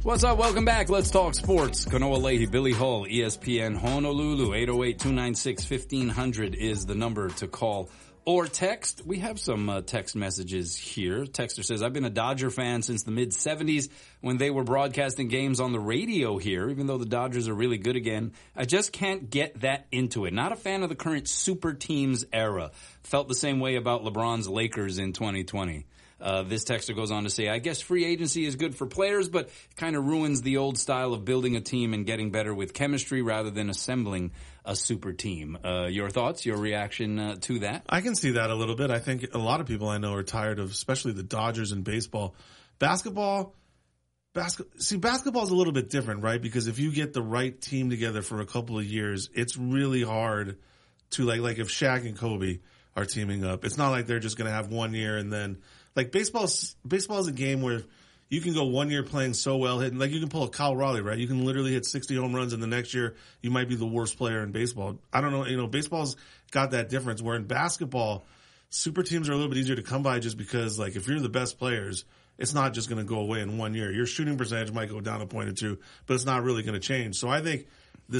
What's up? Welcome back. Let's talk sports. Kanoa Leahy, Billy Hull, ESPN Honolulu. 808-296-1500 is the number to call or text. We have some text messages here. Texter says, I've been a Dodger fan since the mid-'70s when they were broadcasting games on the radio here, even though the Dodgers are really good again. I just can't get that into it. Not a fan of the current super teams era. Felt the same way about LeBron's Lakers in 2020. This texter goes on to say, I guess free agency is good for players, but kind of ruins the old style of building a team and getting better with chemistry rather than assembling a super team. Your thoughts, your reaction to that? I can see that a little bit. I think a lot of people I know are tired of, especially the Dodgers and baseball. Basketball is a little bit different, right? Because if you get the right team together for a couple of years, it's really hard to like if Shaq and Kobe are teaming up. It's not like they're just going to have 1 year and then like baseball is a game where you can go 1 year playing so well hitting, like you can pull a Kyle Raleigh, right? You can literally hit 60 home runs and the next year you might be the worst player in baseball. I don't know, baseball's got that difference where in basketball, super teams are a little bit easier to come by just because like if you're the best players, it's not just going to go away in 1 year. Your shooting percentage might go down a point or two, but it's not really going to change. So I think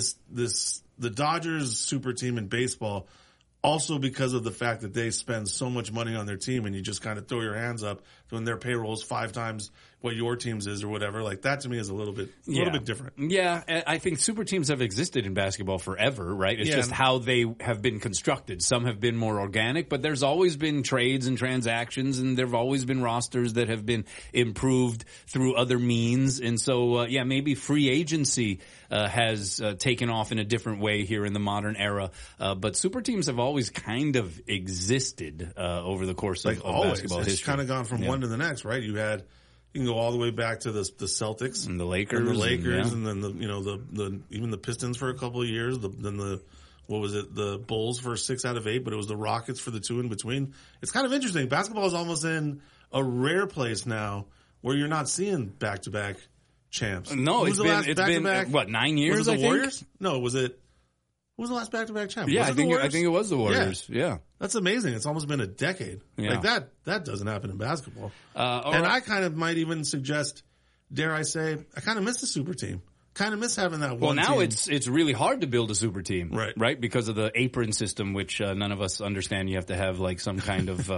the Dodgers super team in baseball, also because of the fact that they spend so much money on their team and you just kind of throw your hands up when their payroll is 5 times what your team's is or whatever, like that to me is a little bit different. Yeah, I think super teams have existed in basketball forever, right? It's just how they have been constructed. Some have been more organic, but there's always been trades and transactions and there have always been rosters that have been improved through other means. And so, maybe free agency has taken off in a different way here in the modern era. But super teams have always kind of existed over the course of basketball history. It's kind of gone from one to the next, right? You can go all the way back to the Celtics and the Lakers, and then even the Pistons for a couple of years. The Bulls for 6 out of 8, but it was the Rockets for the 2 in between. It's kind of interesting. Basketball is almost in a rare place now where you're not seeing back-to-back champs. No, it's been 9 years? Was it the Warriors? No, was it? What was the last back-to-back champ? Yeah, I think it was the Warriors. Yeah. That's amazing. It's almost been a decade. Yeah. Like that doesn't happen in basketball. I kind of might even suggest, dare I say, I kind of miss the super team. Kind of miss having that one team. Well, now it's really hard to build a super team. Right? Because of the apron system, which none of us understand. You have to have like some kind of,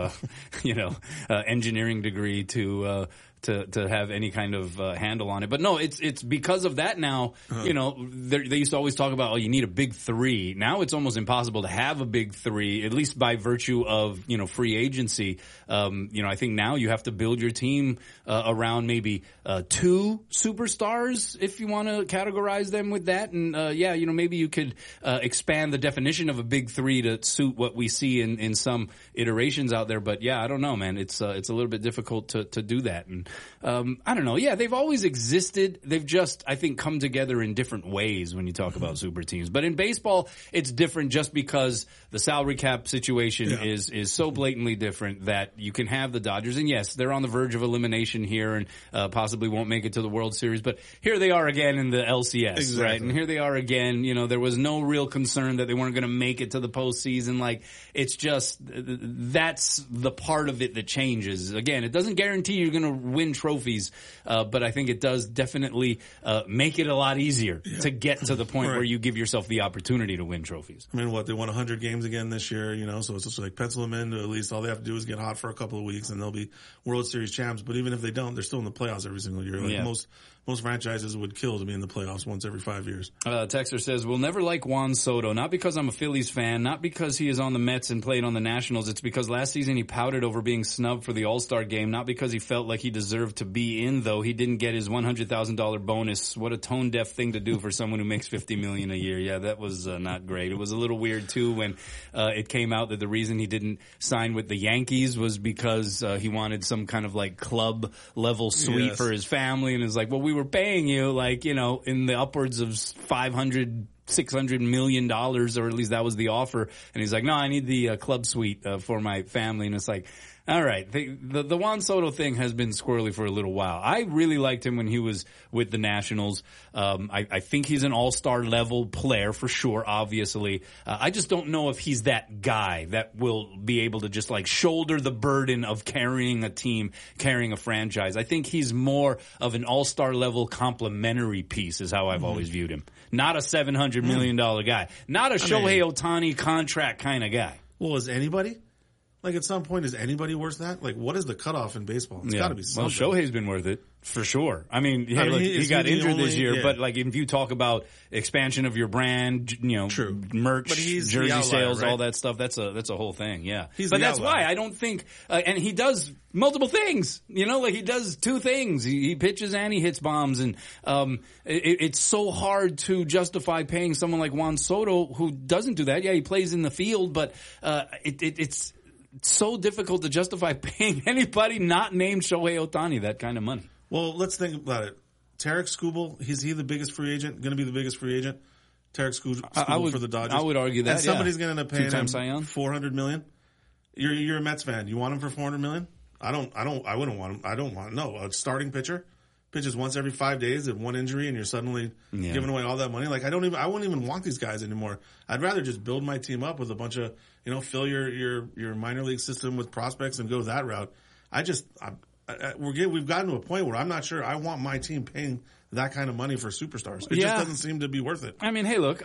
engineering degree to have any kind of handle on it. But no, it's because of that now, they used to always talk about, you need a big 3. Now it's almost impossible to have a big 3, at least by virtue of, free agency. I think now you have to build your team around maybe 2 superstars if you want to categorize them with that. And maybe you could expand the definition of a big 3 to suit what we see in some iterations out there. But I don't know, man. It's a little bit difficult to do that. And I don't know. Yeah, they've always existed. They've just, I think, come together in different ways when you talk about super teams. But in baseball, it's different just because the salary cap situation is so blatantly different that you can have the Dodgers. And yes, they're on the verge of elimination here and possibly won't make it to the World Series. But here they are again in the LCS, right? And here they are again. There was no real concern that they weren't going to make it to the postseason. Like, it's just, that's the part of it that changes. Again, it doesn't guarantee you're going to win trophies, but I think it does definitely make it a lot easier to get to the point where you give yourself the opportunity to win trophies. I mean, they won 100 games again this year, so it's just like pencil them in to at least all they have to do is get hot for a couple of weeks and they'll be World Series champs. But even if they don't, they're still in the playoffs every single year. Like most franchises would kill to be in the playoffs once every 5 years. Texter says, we'll never like Juan Soto, not because I'm a Phillies fan, not because he is on the Mets and played on the Nationals. It's because last season he pouted over being snubbed for the All-Star game, not because he felt like he deserved to be in, though. He didn't get his $100,000 bonus. What a tone-deaf thing to do for someone who makes $50 million a year. Yeah, that was not great. It was a little weird, too, when it came out that the reason he didn't sign with the Yankees was because he wanted some kind of like club-level suite for his family, and it's like, well, we were paying you in the upwards of $600 million, or at least that was the offer. And he's like, no, I need the club suite for my family. And it's like, All right. The Juan Soto thing has been squirrely for a little while. I really liked him when he was with the Nationals. I think he's an all-star level player for sure, obviously. I just don't know if he's that guy that will be able to just like shoulder the burden of carrying a team, carrying a franchise. I think he's more of an all-star level complementary piece is how I've always viewed him. Not a $700 million guy. Not a Shohei Ohtani contract kind of guy. Well, is anybody? Like, at some point, is anybody worth that? Like, what is the cutoff in baseball? It's got to be something. Well, Shohei's been worth it, for sure. I mean, he got injured this year, but, like, if you talk about expansion of your brand, True. Merch, jersey outlier, sales, right? All that stuff, that's a whole thing, yeah. But that's why I don't think, and he does multiple things, like he does two things. He pitches and he hits bombs, and it's so hard to justify paying someone like Juan Soto who doesn't do that. Yeah, he plays in the field, but it's so difficult to justify paying anybody not named Shohei Ohtani that kind of money. Well, let's think about it. Tarek Skubal, is he the biggest free agent? Going to be the biggest free agent? Tarek Skubal for the Dodgers. I would argue that. And somebody's going to end up paying him $2-time $400 million. You're a Mets fan. You want him for $400 million? I wouldn't want him. I don't want no a starting pitcher. Pitches once every 5 days of one injury, and you're suddenly giving away all that money. Like I wouldn't even want these guys anymore. I'd rather just build my team up with a bunch of fill your minor league system with prospects and go that route. We've gotten to a point where I'm not sure I want my team paying that kind of money for superstars. It just doesn't seem to be worth it. I mean, hey, look,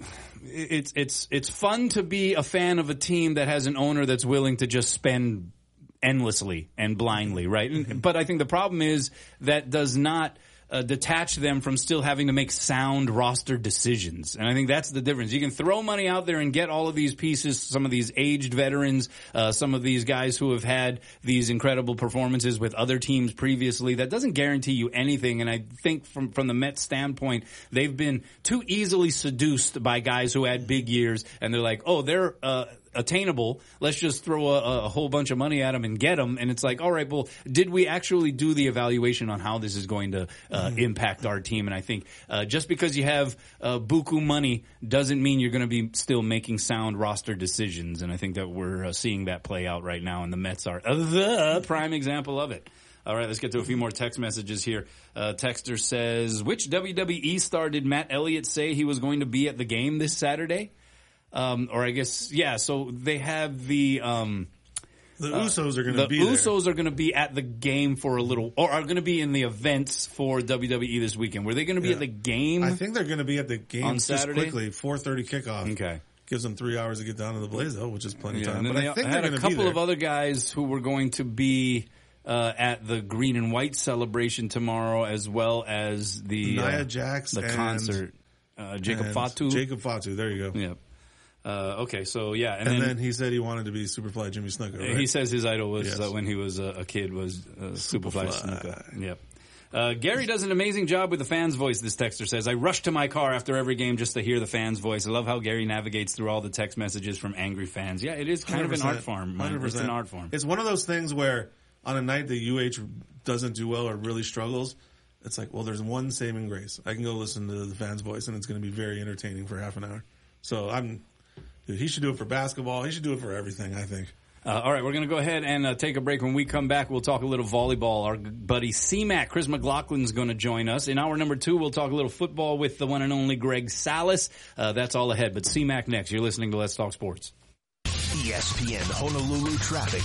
it's fun to be a fan of a team that has an owner that's willing to just spend endlessly and blindly, right? Mm-hmm. But I think the problem is that does not detach them from still having to make sound roster decisions. And I think that's the difference. You can throw money out there and get all of these pieces, some of these aged veterans, some of these guys who have had these incredible performances with other teams previously. That doesn't guarantee you anything. And I think from the Mets standpoint, they've been too easily seduced by guys who had big years, and they're like, oh, they're attainable. Let's just throw a whole bunch of money at them and get them. And it's like, all right, well, did we actually do the evaluation on how this is going to impact our team? And I think just because you have buku money doesn't mean you're going to be still making sound roster decisions. And I think that we're seeing that play out right now, and the Mets are the prime example of it. All right, let's get to a few more text messages here. Texter says, which WWE star did Matt Elliott say he was going to be at the game this Saturday? Or I guess, so they have the Usos are going to be there. The Usos are going to be at the game for a little, or are going to be in the events for WWE this weekend. Were they going to be at the game? I think they're going to be at the game on Saturday? Just quickly, 4:30 kickoff. Okay. Gives them 3 hours to get down to the Blazo, which is plenty of time. But I think had a couple of other guys who were going to be at the green and white celebration tomorrow, as well as the Nia Jax, the concert. Jacob Fatu. Jacob Fatu, there you go. Yeah. Okay, so yeah, and then he said he wanted to be Superfly Jimmy Snuka. Right? He says his idol was when he was a kid was Superfly Snuka. Yep. Gary does an amazing job with the fans' voice. This texter says, "I rush to my car after every game just to hear the fans' voice. I love how Gary navigates through all the text messages from angry fans. Yeah, it is kind of an art form. 100%. It's an art form. It's one of those things where on a night the UH doesn't do well or really struggles, it's like, well, there's one saving grace. I can go listen to the fans' voice, and it's going to be very entertaining for half an hour. So Dude, he should do it for basketball. He should do it for everything, I think. All right, we're going to go ahead and take a break. When we come back, we'll talk a little volleyball. Our buddy C-Mac, Chris McLaughlin's going to join us. In hour number 2, we'll talk a little football with the one and only Greg Salas. That's all ahead. But C-Mac next. You're listening to Let's Talk Sports. ESPN Honolulu traffic.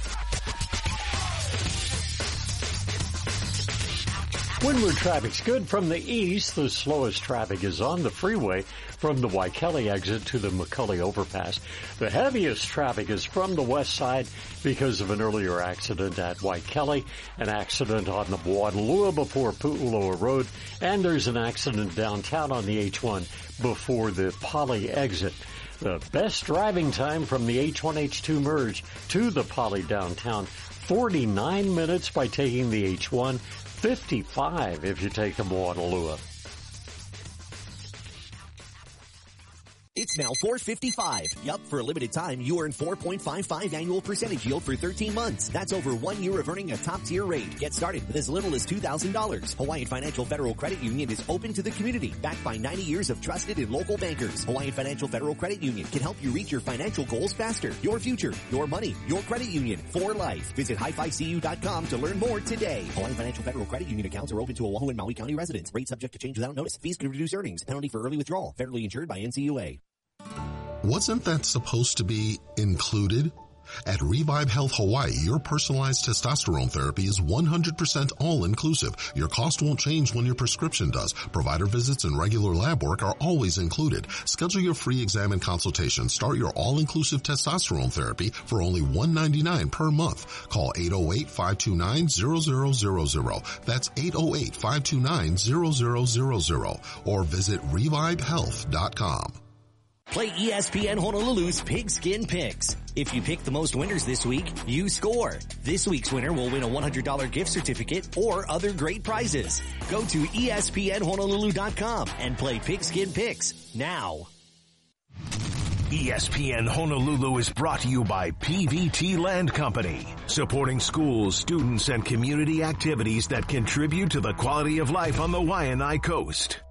Windward traffic's good from the east. The slowest traffic is on the freeway from the Waikele exit to the McCully overpass. The heaviest traffic is from the west side because of an earlier accident at Waikele, an accident on the Waterloo before Pu'uloa Road, and there's an accident downtown on the H1 before the Poly exit. The best driving time from the H1-H2 merge to the Poly downtown, 49 minutes by taking the H1, 55 if you take the Waterloo. It's It's now $4.55. Yup, for a limited time, you earn 4.55 annual percentage yield for 13 months. That's over 1 year of earning a top-tier rate. Get started with as little as $2,000. Hawaiian Financial Federal Credit Union is open to the community, backed by 90 years of trusted and local bankers. Hawaiian Financial Federal Credit Union can help you reach your financial goals faster. Your future, your money, your credit union for life. Visit hificu.com to learn more today. Hawaiian Financial Federal Credit Union accounts are open to Oahu and Maui County residents. Rate subject to change without notice. Fees could reduce earnings. Penalty for early withdrawal. Federally insured by NCUA. Wasn't that supposed to be included? At Revive Health Hawaii, your personalized testosterone therapy is 100% all-inclusive. Your cost won't change when your prescription does. Provider visits and regular lab work are always included. Schedule your free exam and consultation. Start your all-inclusive testosterone therapy for only $199 per month. Call 808-529-0000. That's 808-529-0000. Or visit revivehealth.com. Play ESPN Honolulu's Pigskin Picks. If you pick the most winners this week, you score. This week's winner will win a $100 gift certificate or other great prizes. Go to ESPNHonolulu.com and play Pigskin Picks now. ESPN Honolulu is brought to you by PVT Land Company, supporting schools, students, and community activities that contribute to the quality of life on the Waianae Coast.